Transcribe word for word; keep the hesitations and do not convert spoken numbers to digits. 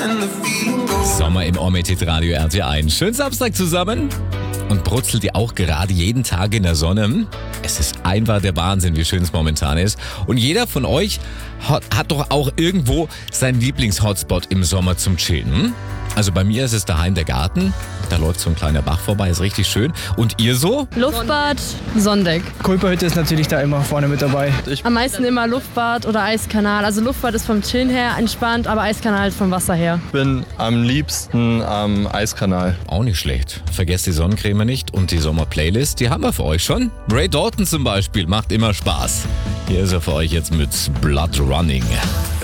Sommer im Ormet Radio R T eins. Schönen Samstag zusammen. Und brutzelt ihr auch gerade jeden Tag in der Sonne? Es ist einfach der Wahnsinn, wie schön es momentan ist. Und jeder von euch hat, hat doch auch irgendwo seinen Lieblings-Hotspot im Sommer zum Chillen. Hm? Also bei mir ist es daheim der Garten. Da läuft so ein kleiner Bach vorbei, ist richtig schön. Und ihr so? Luftbad, Sondeck. Kulperhütte ist natürlich da immer vorne mit dabei. Am meisten immer Luftbad oder Eiskanal. Also Luftbad ist vom Chillen her entspannt, aber Eiskanal ist vom Wasser her. Ich bin am liebsten am Eiskanal. Auch nicht schlecht. Vergesst die Sonnencreme nicht und die Sommer-Playlist, die haben wir für euch schon. Ray Dalton zum Beispiel, macht immer Spaß. Hier ist er für euch jetzt mit Blood Running.